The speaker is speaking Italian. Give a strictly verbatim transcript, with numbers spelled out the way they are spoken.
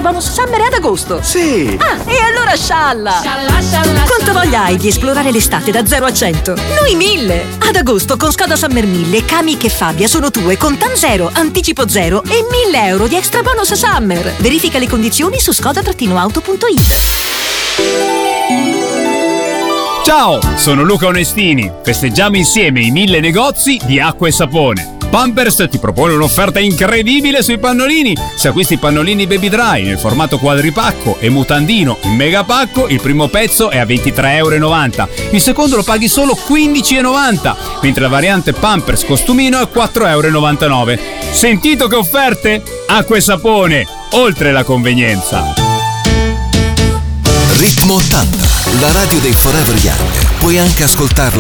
extra bonus summer ad agosto. Sì! Ah, e allora scialla! Scialla, scialla! Quanto voglia hai di esplorare l'estate da zero a cento? Noi mille! Ad agosto con Skoda Summer mille, Kamiq e Fabia sono tue con T A N zero, anticipo zero e mille euro di extra bonus summer. Verifica le condizioni su skoda auto punto it. Ciao, sono Luca Onestini. Festeggiamo insieme i mille negozi di acqua e sapone. Pampers ti propone un'offerta incredibile sui pannolini. Se acquisti pannolini Baby Dry nel formato quadripacco e mutandino in megapacco, il primo pezzo è a ventitré e novanta euro, il secondo lo paghi solo quindici e novanta, mentre la variante Pampers costumino è quattro e novantanove euro. Sentito che offerte? Acqua e sapone, oltre la convenienza. Ritmo ottanta, la radio dei Forever Young. Puoi anche ascoltarla